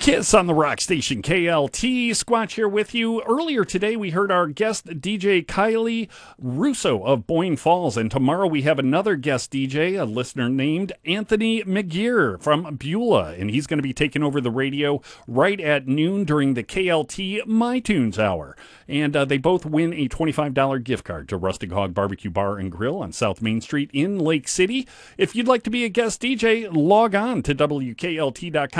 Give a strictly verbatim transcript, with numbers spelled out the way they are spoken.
Kiss on the rock station K L T. Squatch here with you. Earlier today, we heard our guest D J Kylie Russo of Boyne Falls, and tomorrow we have another guest D J, a listener named Anthony McGear from Beulah, and he's going to be taking over the radio right at noon during the K L T My Tunes Hour. And uh, they both win a twenty-five dollars gift card to Rustic Hog Barbecue Bar and Grill on South Main Street in Lake City. If you'd like to be a guest D J, log on to W K L T dot com.